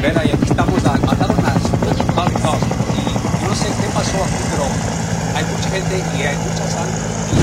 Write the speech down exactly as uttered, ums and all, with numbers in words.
aventurera y aquí estamos, a, mataron a Molly Cobb y yo no sé qué pasó aquí, pero hay mucha gente y hay mucha sangre.